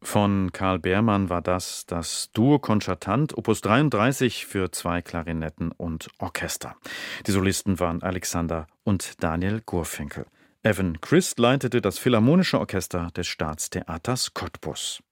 Von Karl Beermann war das Duo Concertant, Opus 33 für 2 Klarinetten und Orchester. Die Solisten waren Alexander und Daniel Gurfinkel. Evan Christ leitete das Philharmonische Orchester des Staatstheaters Cottbus.